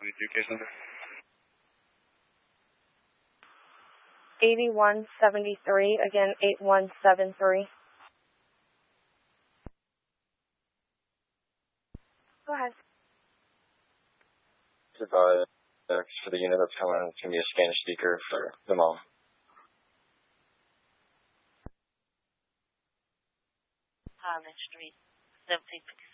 72 case number. 8173, again 8173. Go ahead. For the unit that's coming, it's going to be a Spanish speaker for the mom. Harlan Street, 1756.